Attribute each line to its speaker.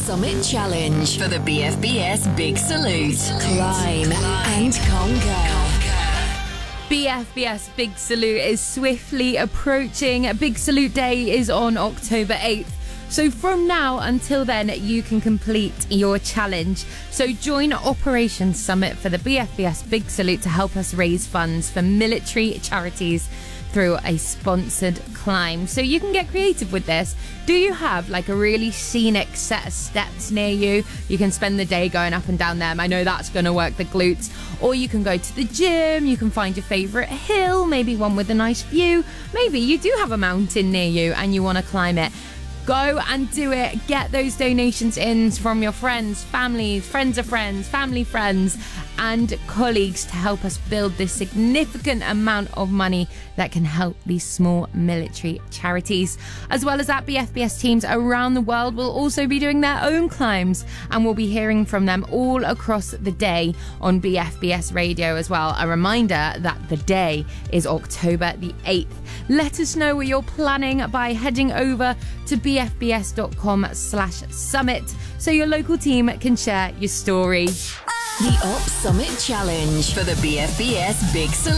Speaker 1: Summit Challenge for the BFBS Big Salute. Climb and conquer.
Speaker 2: BFBS Big Salute is swiftly approaching. Big Salute Day is on October 8th. So from now until then, you can complete your challenge. So join Operation Summit for the BFBS Big Salute to help us raise funds for military charities through a sponsored climb. So you can get creative with this. Do you have like a really scenic set of steps near you? You can spend the day going up and down them. I know that's going to work the glutes. Or you can go to the gym. You can find your favorite hill, maybe one with a nice view. Maybe you do have a mountain near you and you want to climb it. Go and do it. Get those donations in from your friends, family, friends of friends, family, friends, and colleagues to help us build this significant amount of money that can help these small military charities. As well as that, BFBS teams around the world will also be doing their own climbs, and we'll be hearing from them all across the day on BFBS Radio as well. A reminder that the day is October the 8th. Let us know what you're planning by heading over to bfbs.com/summit so your local team can share your story.
Speaker 1: The Up Summit Challenge for the BFBS Big Salute.